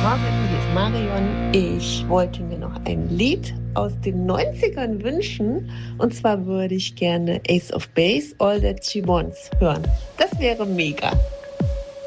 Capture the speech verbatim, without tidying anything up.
Morgen, hier ist Marion. Ich wollte mir noch ein Lied aus den neunzigern wünschen. Und zwar würde ich gerne Ace of Base, All That She Wants hören. Das wäre mega.